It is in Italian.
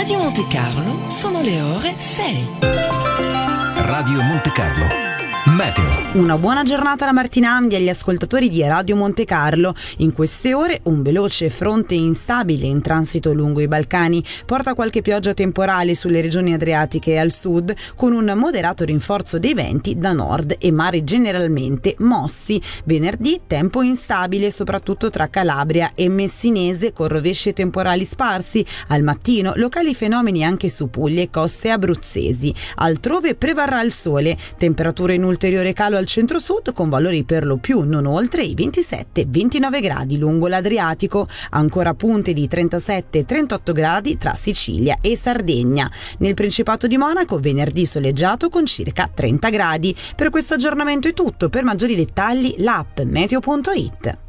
Radio Monte Carlo sono le ore 6. Radio Monte Carlo Meteo. Una buona giornata da Martinandi agli ascoltatori di Radio Monte Carlo. In queste ore un veloce fronte instabile in transito lungo i Balcani porta qualche pioggia temporale sulle regioni adriatiche e al sud, con un moderato rinforzo dei venti da nord e mari generalmente mossi. Venerdì tempo instabile soprattutto tra Calabria e Messinese, con rovesci temporali sparsi. Al mattino locali fenomeni anche su Puglia e coste abruzzesi. Altrove prevarrà il sole, temperature in ulteriore calo al centro-sud con valori per lo più non oltre i 27-29 gradi lungo l'Adriatico, ancora punte di 37-38 gradi tra Sicilia e Sardegna. Nel Principato di Monaco venerdì soleggiato con circa 30 gradi. Per questo aggiornamento è tutto, per maggiori dettagli l'app meteo.it.